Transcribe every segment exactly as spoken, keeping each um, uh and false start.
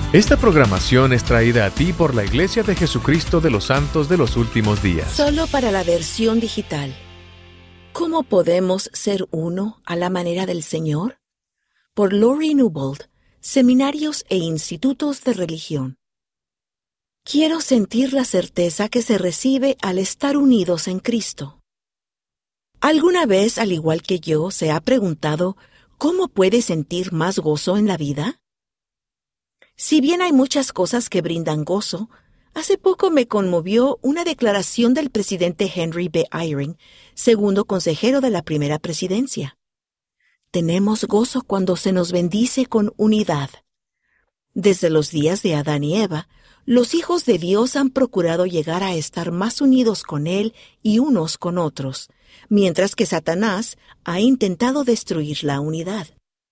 Esta programación es traída a ti por la Iglesia de Jesucristo de los Santos de los Últimos Días. Solo para la versión digital. ¿Cómo podemos ser uno a la manera del Señor? Por Lori Newbold, Seminarios e Institutos de Religión. Quiero sentir la certeza que se recibe al estar unidos en Cristo. ¿Alguna vez, al igual que yo, se ha preguntado cómo puede sentir más gozo en la vida? Si bien hay muchas cosas que brindan gozo, hace poco me conmovió una declaración del presidente Henry B. Eyring, segundo consejero de la primera presidencia. Tenemos gozo cuando se nos bendice con unidad. Desde los días de Adán y Eva, los hijos de Dios han procurado llegar a estar más unidos con Él y unos con otros, mientras que Satanás ha intentado destruir la unidad.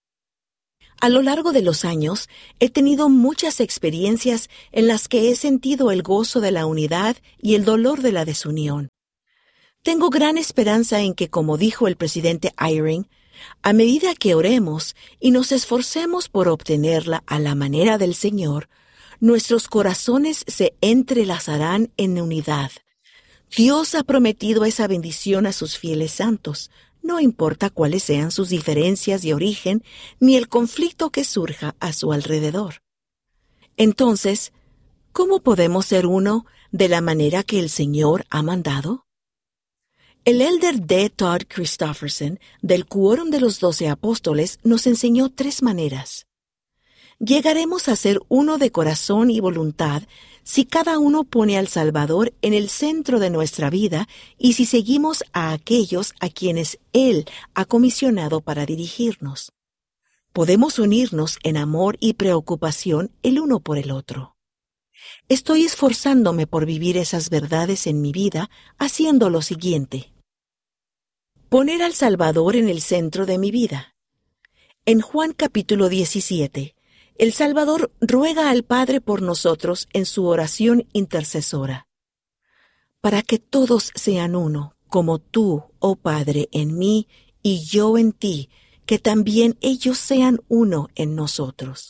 A lo largo de los años, he tenido muchas experiencias en las que he sentido el gozo de la unidad y el dolor de la desunión. Tengo gran esperanza en que, como dijo el presidente Eyring, a medida que oremos y nos esforcemos por obtenerla a la manera del Señor, nuestros corazones se entrelazarán en unidad. Dios ha prometido esa bendición a sus fieles santos, no importa cuáles sean sus diferencias de origen ni el conflicto que surja a su alrededor. Entonces, ¿cómo podemos ser uno de la manera que el Señor ha mandado? El elder D. Todd Christofferson, del Quórum de los Doce Apóstoles, nos enseñó tres maneras. Llegaremos a ser uno de corazón y voluntad si cada uno pone al Salvador en el centro de nuestra vida y si seguimos a aquellos a quienes Él ha comisionado para dirigirnos. Podemos unirnos en amor y preocupación el uno por el otro. Estoy esforzándome por vivir esas verdades en mi vida haciendo lo siguiente. Poner al Salvador en el centro de mi vida. En Juan capítulo diecisiete, el Salvador ruega al Padre por nosotros en su oración intercesora. Para que todos sean uno, como tú, oh Padre, en mí y yo en ti, que también ellos sean uno en nosotros.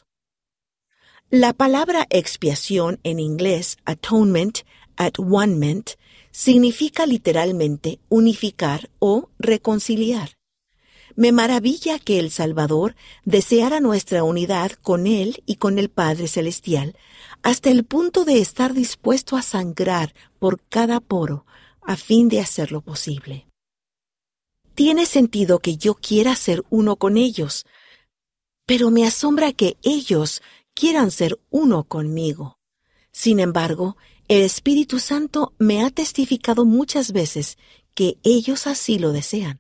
La palabra expiación en inglés, atonement, at-one-ment, significa literalmente unificar o reconciliar. Me maravilla que el Salvador deseara nuestra unidad con Él y con el Padre Celestial, hasta el punto de estar dispuesto a sangrar por cada poro a fin de hacerlo posible. Tiene sentido que yo quiera ser uno con ellos, pero me asombra que ellos quieran ser uno conmigo. Sin embargo, el Espíritu Santo me ha testificado muchas veces que ellos así lo desean.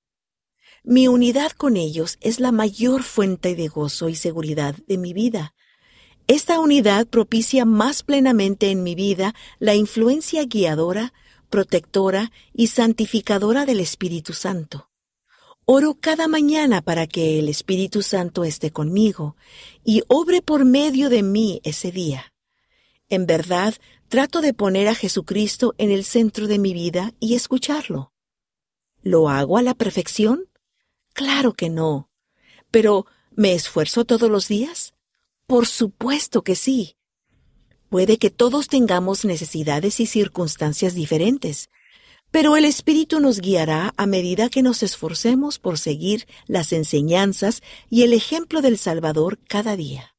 Mi unidad con ellos es la mayor fuente de gozo y seguridad de mi vida. Esta unidad propicia más plenamente en mi vida la influencia guiadora, protectora y santificadora del Espíritu Santo. Oro cada mañana para que el Espíritu Santo esté conmigo y obre por medio de mí ese día. En verdad, trato de poner a Jesucristo en el centro de mi vida y escucharlo. ¿Lo hago a la perfección? Claro que no. ¿Pero me esfuerzo todos los días? Por supuesto que sí. Puede que todos tengamos necesidades y circunstancias diferentes, pero el Espíritu nos guiará a medida que nos esforcemos por seguir las enseñanzas y el ejemplo del Salvador cada día.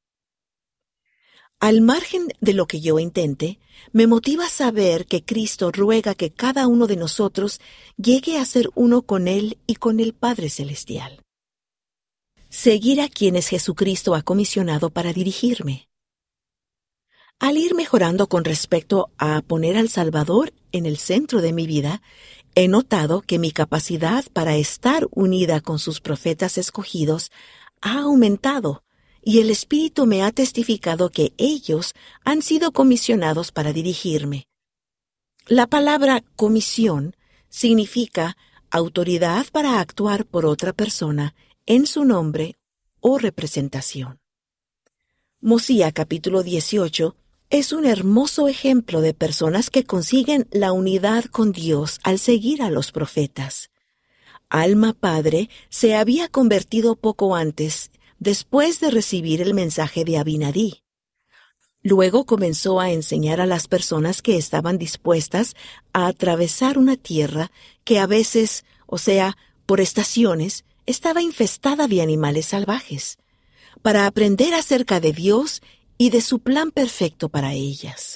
Al margen de lo que yo intente, me motiva saber que Cristo ruega que cada uno de nosotros llegue a ser uno con Él y con el Padre Celestial. Seguir a quienes Jesucristo ha comisionado para dirigirme. Al ir mejorando con respecto a poner al Salvador en el centro de mi vida, he notado que mi capacidad para estar unida con sus profetas escogidos ha aumentado, y el Espíritu me ha testificado que ellos han sido comisionados para dirigirme. La palabra comisión significa autoridad para actuar por otra persona en su nombre o representación. Mosía capítulo dieciocho es un hermoso ejemplo de personas que consiguen la unidad con Dios al seguir a los profetas. Alma Padre se había convertido poco antes, después de recibir el mensaje de Abinadí. Luego comenzó a enseñar a las personas que estaban dispuestas a atravesar una tierra que a veces, o sea, por estaciones, estaba infestada de animales salvajes, para aprender acerca de Dios y de su plan perfecto para ellas.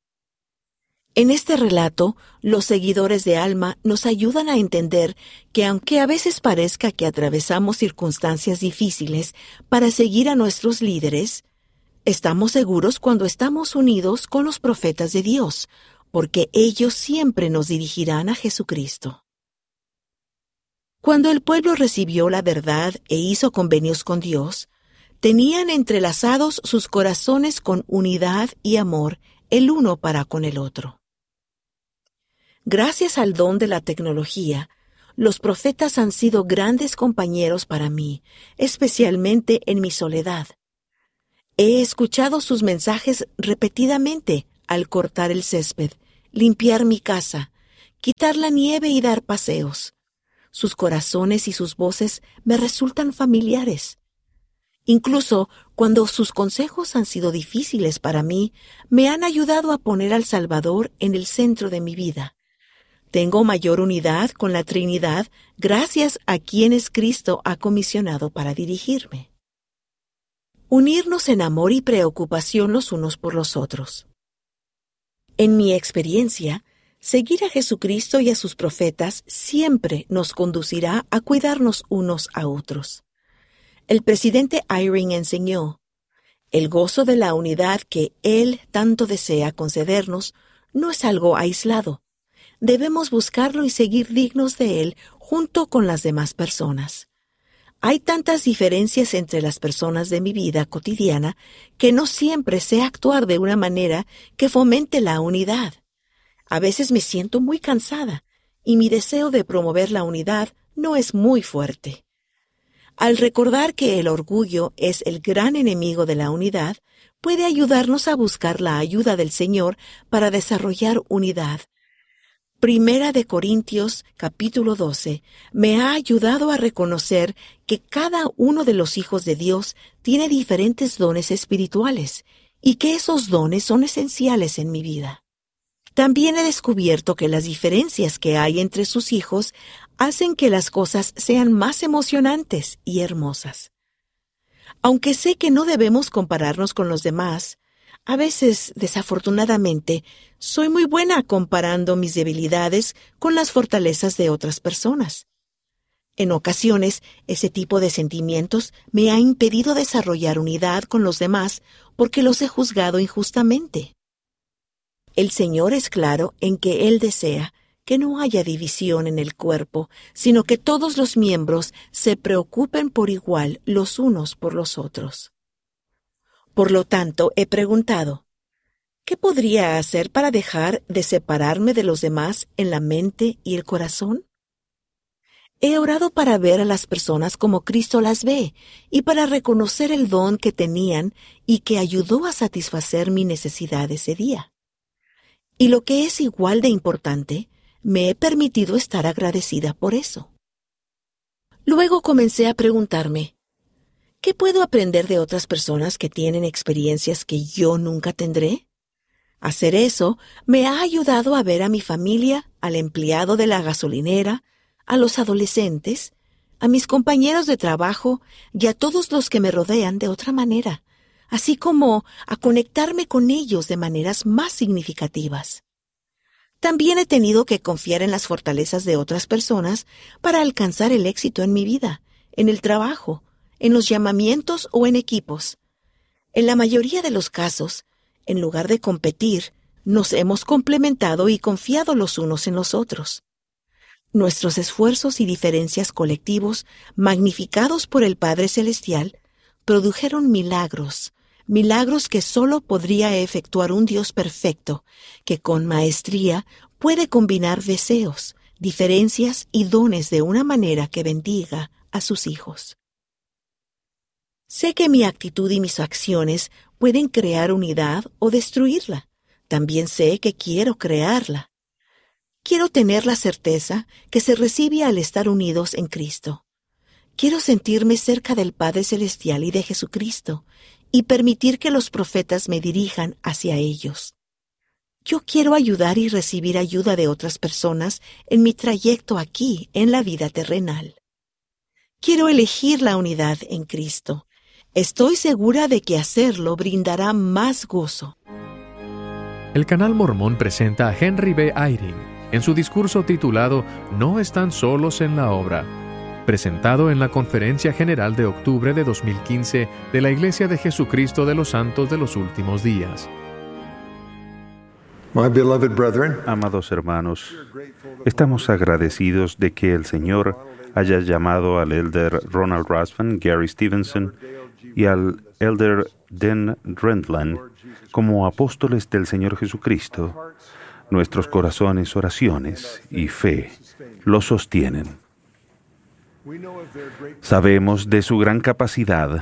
En este relato, los seguidores de Alma nos ayudan a entender que aunque a veces parezca que atravesamos circunstancias difíciles para seguir a nuestros líderes, estamos seguros cuando estamos unidos con los profetas de Dios, porque ellos siempre nos dirigirán a Jesucristo. Cuando el pueblo recibió la verdad e hizo convenios con Dios, tenían entrelazados sus corazones con unidad y amor el uno para con el otro. Gracias al don de la tecnología, los profetas han sido grandes compañeros para mí, especialmente en mi soledad. He escuchado sus mensajes repetidamente al cortar el césped, limpiar mi casa, quitar la nieve y dar paseos. Sus corazones y sus voces me resultan familiares. Incluso cuando sus consejos han sido difíciles para mí, me han ayudado a poner al Salvador en el centro de mi vida. Tengo mayor unidad con la Trinidad gracias a quienes Cristo ha comisionado para dirigirme. Unirnos en amor y preocupación los unos por los otros. En mi experiencia, seguir a Jesucristo y a sus profetas siempre nos conducirá a cuidarnos unos a otros. El presidente Eyring enseñó, el gozo de la unidad que Él tanto desea concedernos no es algo aislado. Debemos buscarlo y seguir dignos de Él junto con las demás personas. Hay tantas diferencias entre las personas de mi vida cotidiana que no siempre sé actuar de una manera que fomente la unidad. A veces me siento muy cansada y mi deseo de promover la unidad no es muy fuerte. Al recordar que el orgullo es el gran enemigo de la unidad, puede ayudarnos a buscar la ayuda del Señor para desarrollar unidad. Primera de Corintios, capítulo doce, me ha ayudado a reconocer que cada uno de los hijos de Dios tiene diferentes dones espirituales y que esos dones son esenciales en mi vida. También he descubierto que las diferencias que hay entre sus hijos hacen que las cosas sean más emocionantes y hermosas. Aunque sé que no debemos compararnos con los demás, a veces, desafortunadamente, soy muy buena comparando mis debilidades con las fortalezas de otras personas. En ocasiones, ese tipo de sentimientos me ha impedido desarrollar unidad con los demás porque los he juzgado injustamente. El Señor es claro en que Él desea que no haya división en el cuerpo, sino que todos los miembros se preocupen por igual los unos por los otros. Por lo tanto, he preguntado, ¿qué podría hacer para dejar de separarme de los demás en la mente y el corazón? He orado para ver a las personas como Cristo las ve y para reconocer el don que tenían y que ayudó a satisfacer mi necesidad ese día. Y lo que es igual de importante, me he permitido estar agradecida por eso. Luego comencé a preguntarme, ¿qué puedo aprender de otras personas que tienen experiencias que yo nunca tendré? Hacer eso me ha ayudado a ver a mi familia, al empleado de la gasolinera, a los adolescentes, a mis compañeros de trabajo y a todos los que me rodean de otra manera, así como a conectarme con ellos de maneras más significativas. También he tenido que confiar en las fortalezas de otras personas para alcanzar el éxito en mi vida, en el trabajo, en los llamamientos o en equipos. En la mayoría de los casos, en lugar de competir, nos hemos complementado y confiado los unos en los otros. Nuestros esfuerzos y diferencias colectivos, magnificados por el Padre Celestial, produjeron milagros, milagros que solo podría efectuar un Dios perfecto, que con maestría puede combinar deseos, diferencias y dones de una manera que bendiga a sus hijos. Sé que mi actitud y mis acciones pueden crear unidad o destruirla. También sé que quiero crearla. Quiero tener la certeza que se recibe al estar unidos en Cristo. Quiero sentirme cerca del Padre Celestial y de Jesucristo, y permitir que los profetas me dirijan hacia ellos. Yo quiero ayudar y recibir ayuda de otras personas en mi trayecto aquí en la vida terrenal. Quiero elegir la unidad en Cristo. Estoy segura de que hacerlo brindará más gozo. El Canal Mormón presenta a Henry B. Eyring en su discurso titulado No están solos en la obra, presentado en la Conferencia General de octubre de dos mil quince de la Iglesia de Jesucristo de los Santos de los Últimos Días. My beloved brethren, Amados hermanos, estamos agradecidos de que el Señor haya llamado al elder Ronald Rushman, Gary Stevenson y al elder Dan Drentland como apóstoles del Señor Jesucristo. Nuestros corazones, oraciones y fe los sostienen. Sabemos de su gran capacidad.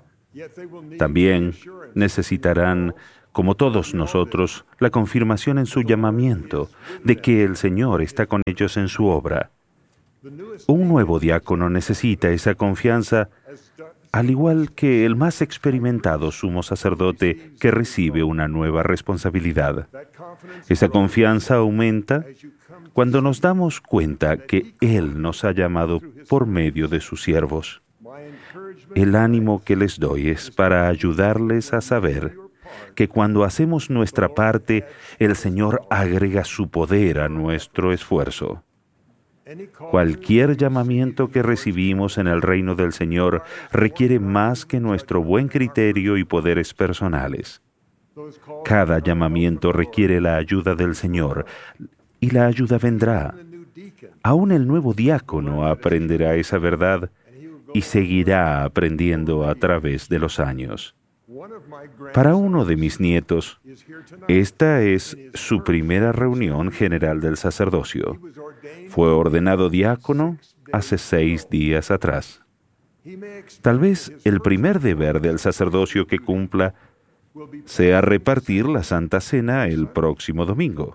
También necesitarán, como todos nosotros, la confirmación en su llamamiento de que el Señor está con ellos en su obra. Un nuevo diácono necesita esa confianza, al igual que el más experimentado sumo sacerdote que recibe una nueva responsabilidad. Esa confianza aumenta cuando nos damos cuenta que Él nos ha llamado por medio de sus siervos. El ánimo que les doy es para ayudarles a saber que cuando hacemos nuestra parte, el Señor agrega su poder a nuestro esfuerzo. Cualquier llamamiento que recibimos en el reino del Señor requiere más que nuestro buen criterio y poderes personales. Cada llamamiento requiere la ayuda del Señor, y la ayuda vendrá. Aún el nuevo diácono aprenderá esa verdad y seguirá aprendiendo a través de los años. Para uno de mis nietos, esta es su primera reunión general del sacerdocio. Fue ordenado diácono hace seis días atrás. Tal vez el primer deber del sacerdocio que cumpla sea repartir la Santa Cena el próximo domingo.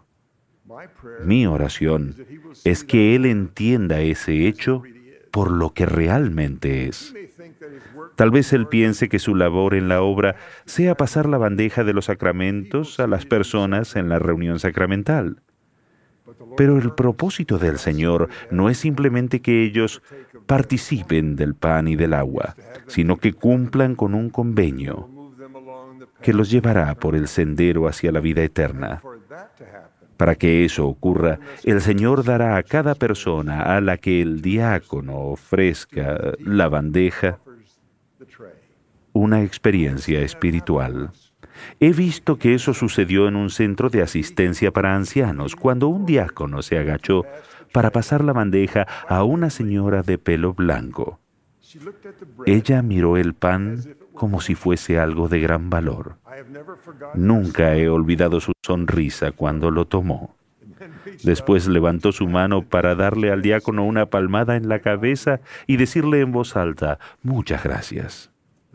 Mi oración es que él entienda ese hecho por lo que realmente es. Tal vez él piense que su labor en la obra sea pasar la bandeja de los sacramentos a las personas en la reunión sacramental. Pero el propósito del Señor no es simplemente que ellos participen del pan y del agua, sino que cumplan con un convenio que los llevará por el sendero hacia la vida eterna. Para que eso ocurra, el Señor dará a cada persona a la que el diácono ofrezca la bandeja una experiencia espiritual. He visto que eso sucedió en un centro de asistencia para ancianos, cuando un diácono se agachó para pasar la bandeja a una señora de pelo blanco. Ella miró el pan como si fuese algo de gran valor. Nunca he olvidado su sonrisa cuando lo tomó. Después levantó su mano para darle al diácono una palmada en la cabeza y decirle en voz alta, «Muchas gracias».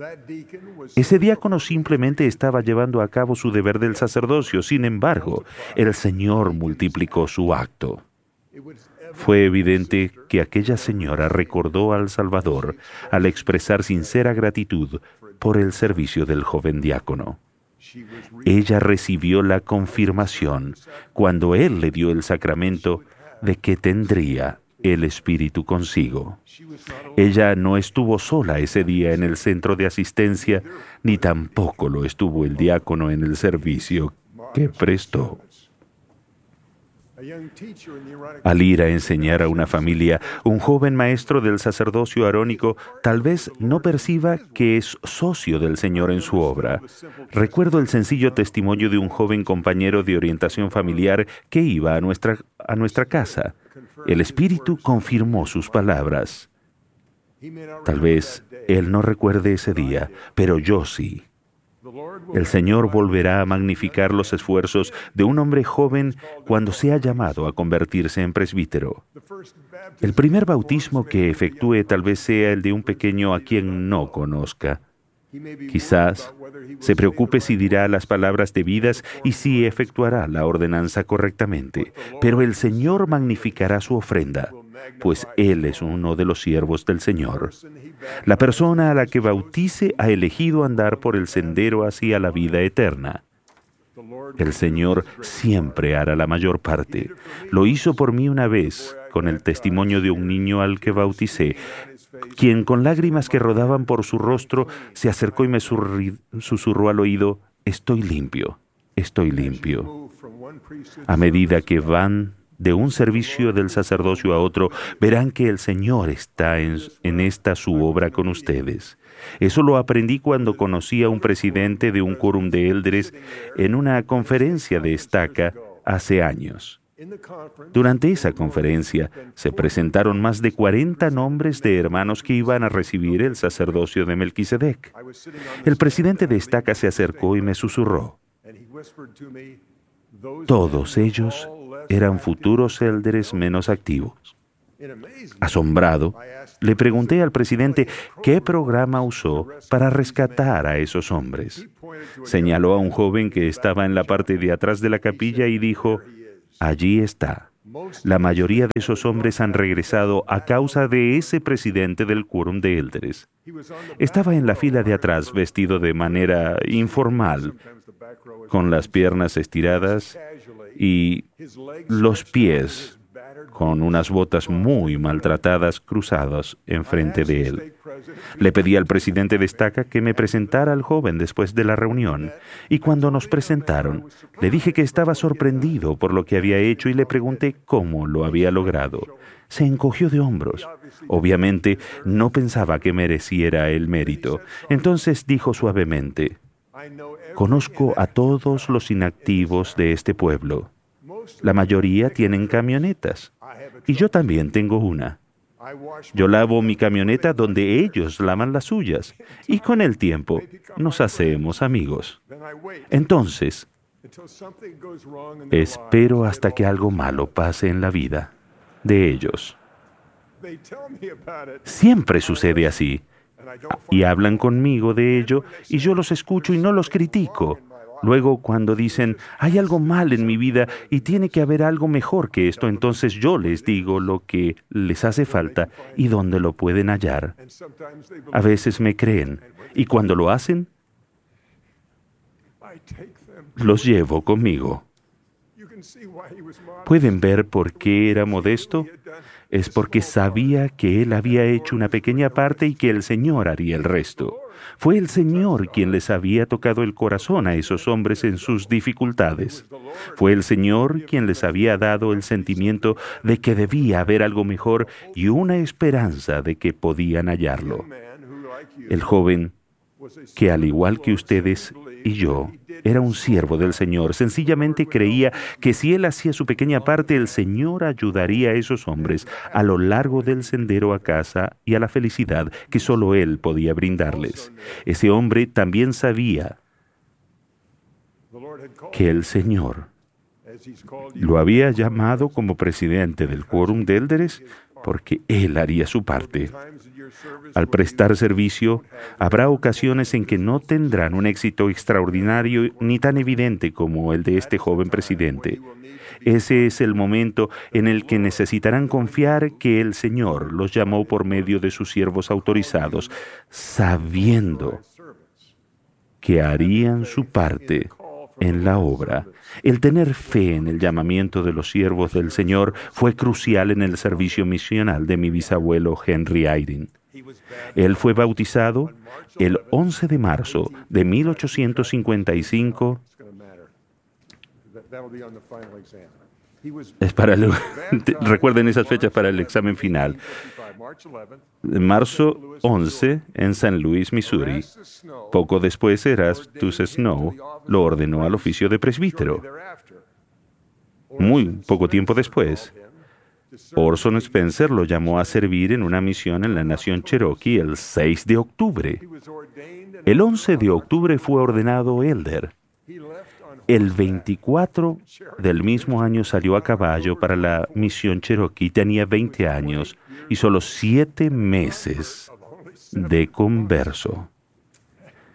Ese diácono simplemente estaba llevando a cabo su deber del sacerdocio. Sin embargo, el Señor multiplicó su acto. Fue evidente que aquella señora recordó al Salvador al expresar sincera gratitud por el servicio del joven diácono. Ella recibió la confirmación cuando él le dio el sacramento de que tendría el Espíritu consigo. Ella no estuvo sola ese día en el centro de asistencia, ni tampoco lo estuvo el diácono en el servicio que prestó. Al ir a enseñar a una familia, un joven maestro del sacerdocio arónico tal vez no perciba que es socio del Señor en su obra. Recuerdo el sencillo testimonio de un joven compañero de orientación familiar que iba a nuestra, a nuestra casa. El Espíritu confirmó sus palabras. Tal vez él no recuerde ese día, pero yo sí. El Señor volverá a magnificar los esfuerzos de un hombre joven cuando sea llamado a convertirse en presbítero. El primer bautismo que efectúe tal vez sea el de un pequeño a quien no conozca. Quizás se preocupe si dirá las palabras debidas y si efectuará la ordenanza correctamente, pero el Señor magnificará su ofrenda, pues Él es uno de los siervos del Señor. La persona a la que bautice ha elegido andar por el sendero hacia la vida eterna. El Señor siempre hará la mayor parte. Lo hizo por mí una vez, con el testimonio de un niño al que bauticé, quien con lágrimas que rodaban por su rostro se acercó y me susurró al oído: «Estoy limpio, estoy limpio». A medida que van de un servicio del sacerdocio a otro, verán que el Señor está en, en esta su obra con ustedes. Eso lo aprendí cuando conocí a un presidente de un quórum de élderes en una conferencia de estaca hace años. Durante esa conferencia se presentaron más de cuarenta nombres de hermanos que iban a recibir el sacerdocio de Melquisedec. El presidente de estaca se acercó y me susurró: «Todos ellos eran futuros élderes menos activos». Asombrado, le pregunté al presidente qué programa usó para rescatar a esos hombres. Señaló a un joven que estaba en la parte de atrás de la capilla y dijo: «Allí está. La mayoría de esos hombres han regresado a causa de ese presidente del quórum de élderes». Estaba en la fila de atrás vestido de manera informal, con las piernas estiradas y los pies con unas botas muy maltratadas cruzadas enfrente de él. Le pedí al presidente de estaca que me presentara al joven después de la reunión, y cuando nos presentaron, le dije que estaba sorprendido por lo que había hecho y le pregunté cómo lo había logrado. Se encogió de hombros. Obviamente, no pensaba que mereciera el mérito. Entonces dijo suavemente: «Conozco a todos los inactivos de este pueblo. La mayoría tienen camionetas, y yo también tengo una. Yo lavo mi camioneta donde ellos lavan las suyas, y con el tiempo nos hacemos amigos. Entonces, espero hasta que algo malo pase en la vida de ellos. Siempre sucede así, y hablan conmigo de ello, y yo los escucho y no los critico. Luego, cuando dicen, hay algo mal en mi vida y tiene que haber algo mejor que esto, entonces yo les digo lo que les hace falta y dónde lo pueden hallar. A veces me creen, y cuando lo hacen, los llevo conmigo. ¿Pueden ver por qué era modesto? Es porque sabía que él había hecho una pequeña parte y que el Señor haría el resto. Fue el Señor quien les había tocado el corazón a esos hombres en sus dificultades. Fue el Señor quien les había dado el sentimiento de que debía haber algo mejor y una esperanza de que podían hallarlo. El joven, que al igual que ustedes y yo, era un siervo del Señor, sencillamente creía que si él hacía su pequeña parte, el Señor ayudaría a esos hombres a lo largo del sendero a casa y a la felicidad que solo Él podía brindarles. Ese hombre también sabía que el Señor lo había llamado como presidente del quórum de élderes porque Él haría su parte. Al prestar servicio, habrá ocasiones en que no tendrán un éxito extraordinario ni tan evidente como el de este joven presidente. Ese es el momento en el que necesitarán confiar que el Señor los llamó por medio de sus siervos autorizados, sabiendo que harían su parte en la obra. El tener fe en el llamamiento de los siervos del Señor fue crucial en el servicio misional de mi bisabuelo Henry Eyring. Él fue bautizado el once de marzo de mil ochocientos cincuenta y cinco. Es para el, recuerden esas fechas para el examen final. Marzo once en San Luis, Missouri. Poco después, Erastus Snow lo ordenó al oficio de presbítero. Muy poco tiempo después, Orson Spencer lo llamó a servir en una misión en la nación Cherokee el seis de octubre. El once de octubre fue ordenado elder. El veinticuatro del mismo año salió a caballo para la misión Cherokee. Tenía veinte años y solo siete meses de converso.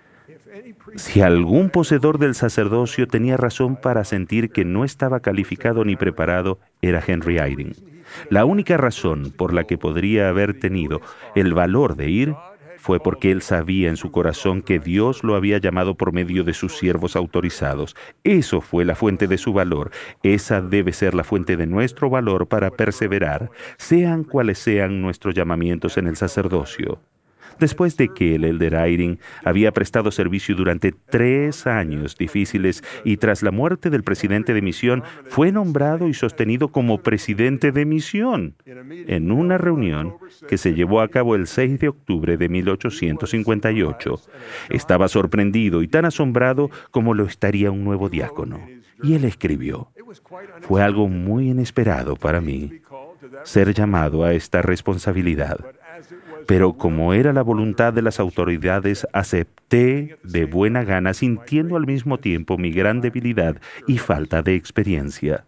Si algún poseedor del sacerdocio tenía razón para sentir que no estaba calificado ni preparado, era Henry Eyring. La única razón por la que podría haber tenido el valor de ir fue porque él sabía en su corazón que Dios lo había llamado por medio de sus siervos autorizados. Eso fue la fuente de su valor. Esa debe ser la fuente de nuestro valor para perseverar, sean cuales sean nuestros llamamientos en el sacerdocio. Después de que el elder Eyring había prestado servicio durante tres años difíciles y tras la muerte del presidente de misión, fue nombrado y sostenido como presidente de misión en una reunión que se llevó a cabo el seis de octubre de mil ochocientos cincuenta y ocho. Estaba sorprendido y tan asombrado como lo estaría un nuevo diácono. Y él escribió: fue algo muy inesperado para mí ser llamado a esta responsabilidad. Pero como era la voluntad de las autoridades, acepté de buena gana, sintiendo al mismo tiempo mi gran debilidad y falta de experiencia.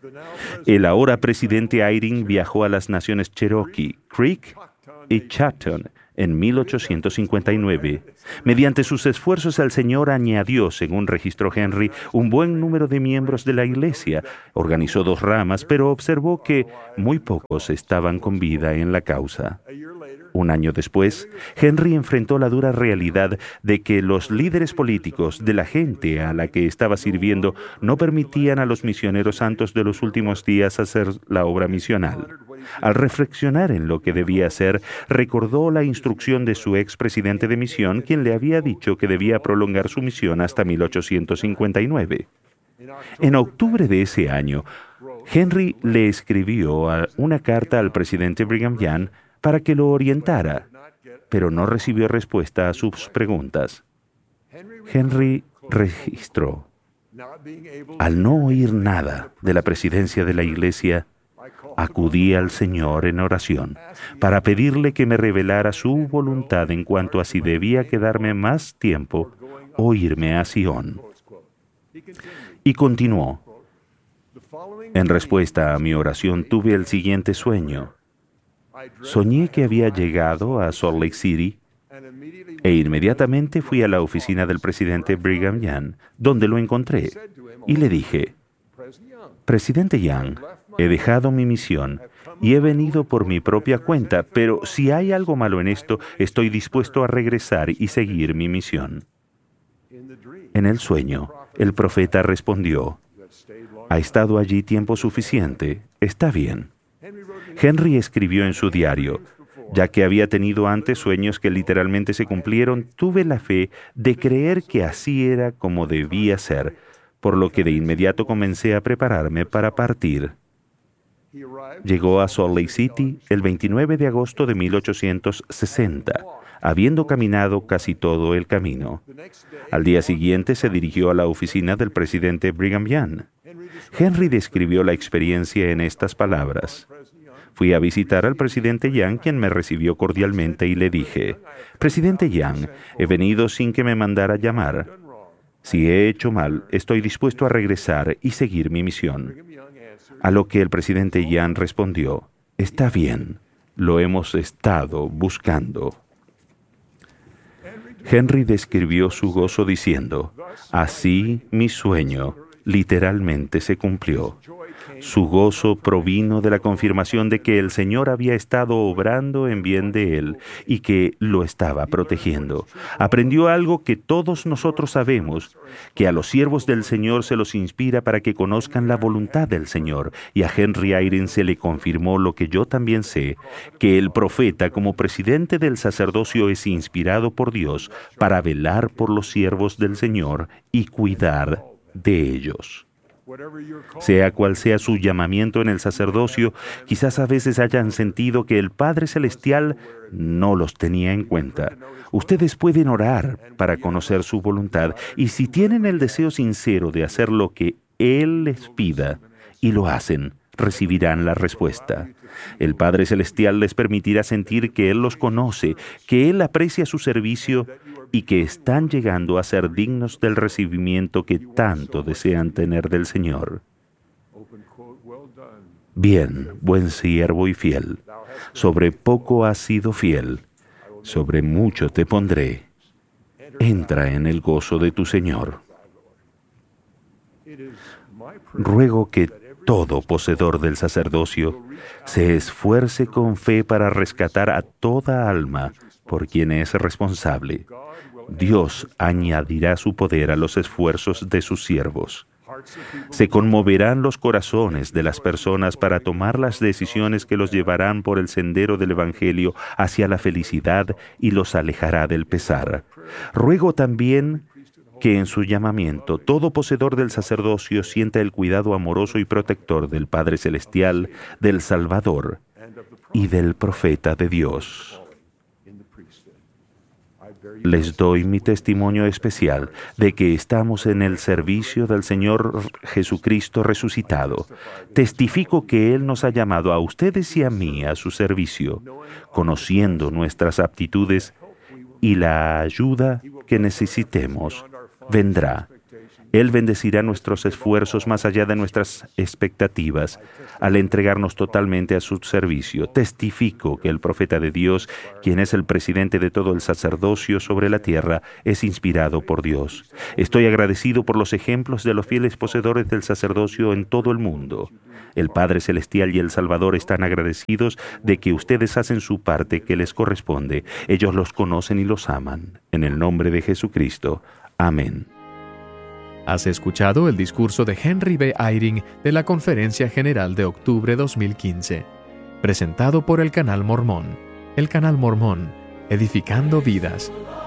El ahora presidente Eyring viajó a las naciones Cherokee, Creek y Choctaw en mil ochocientos cincuenta y nueve. Mediante sus esfuerzos, el Señor añadió, según registró Henry, un buen número de miembros de la iglesia. Organizó dos ramas, pero observó que muy pocos estaban con vida en la causa. Un año después, Henry enfrentó la dura realidad de que los líderes políticos de la gente a la que estaba sirviendo no permitían a los misioneros santos de los últimos días hacer la obra misional. Al reflexionar en lo que debía hacer, recordó la instrucción de su expresidente de misión, quien le había dicho que debía prolongar su misión hasta mil ochocientos cincuenta y nueve. En octubre de ese año, Henry le escribió una carta al presidente Brigham Young para que lo orientara, pero no recibió respuesta a sus preguntas. Henry registró: al no oír nada de la presidencia de la iglesia, acudí al Señor en oración para pedirle que me revelara su voluntad en cuanto a si debía quedarme más tiempo o irme a Sion. Y continuó: en respuesta a mi oración tuve el siguiente sueño. Soñé que había llegado a Salt Lake City e inmediatamente fui a la oficina del presidente Brigham Young, donde lo encontré, y le dije: Presidente Young, he dejado mi misión y he venido por mi propia cuenta, pero si hay algo malo en esto, estoy dispuesto a regresar y seguir mi misión. En el sueño, el profeta respondió: ha estado allí tiempo suficiente, está bien. Henry escribió en su diario: ya que había tenido antes sueños que literalmente se cumplieron, tuve la fe de creer que así era como debía ser, por lo que de inmediato comencé a prepararme para partir. Llegó a Salt Lake City el veintinueve de agosto de mil ochocientos sesenta, habiendo caminado casi todo el camino. Al día siguiente se dirigió a la oficina del presidente Brigham Young. Henry describió la experiencia en estas palabras: fui a visitar al presidente Young, quien me recibió cordialmente, y le dije: Presidente Young, he venido sin que me mandara llamar. Si he hecho mal, estoy dispuesto a regresar y seguir mi misión. A lo que el presidente Young respondió: está bien, lo hemos estado buscando. Henry describió su gozo diciendo: así mi sueño literalmente se cumplió. Su gozo provino de la confirmación de que el Señor había estado obrando en bien de él y que lo estaba protegiendo. Aprendió algo que todos nosotros sabemos, que a los siervos del Señor se los inspira para que conozcan la voluntad del Señor, y a Henry Eyring se le confirmó lo que yo también sé, que el profeta como presidente del sacerdocio es inspirado por Dios para velar por los siervos del Señor y cuidar de ellos. Sea cual sea su llamamiento en el sacerdocio, quizás a veces hayan sentido que el Padre Celestial no los tenía en cuenta. Ustedes pueden orar para conocer su voluntad, y si tienen el deseo sincero de hacer lo que Él les pida y lo hacen, recibirán la respuesta. El Padre Celestial les permitirá sentir que Él los conoce, que Él aprecia su servicio y que están llegando a ser dignos del recibimiento que tanto desean tener del Señor. Bien, buen siervo y fiel, sobre poco has sido fiel, sobre mucho te pondré. entra en el gozo de tu Señor. Ruego que todo poseedor del sacerdocio se esfuerce con fe para rescatar a toda alma por quien es responsable. Dios añadirá su poder a los esfuerzos de sus siervos. Se conmoverán los corazones de las personas para tomar las decisiones que los llevarán por el sendero del Evangelio hacia la felicidad y los alejará del pesar. Ruego también que en su llamamiento todo poseedor del sacerdocio sienta el cuidado amoroso y protector del Padre Celestial, del Salvador y del Profeta de Dios. Les doy mi testimonio especial de que estamos en el servicio del Señor Jesucristo resucitado. Testifico que Él nos ha llamado a ustedes y a mí a su servicio, conociendo nuestras aptitudes y la ayuda que necesitemos. Vendrá. Él bendecirá nuestros esfuerzos más allá de nuestras expectativas al entregarnos totalmente a su servicio. Testifico que el profeta de Dios, quien es el presidente de todo el sacerdocio sobre la tierra, es inspirado por Dios. Estoy agradecido por los ejemplos de los fieles poseedores del sacerdocio en todo el mundo. El Padre Celestial y el Salvador están agradecidos de que ustedes hacen su parte que les corresponde. Ellos los conocen y los aman. En el nombre de Jesucristo. Amén. Has escuchado el discurso de Henry B. Eyring de la Conferencia General de Octubre dos mil quince, presentado por el Canal Mormón. El Canal Mormón, edificando vidas.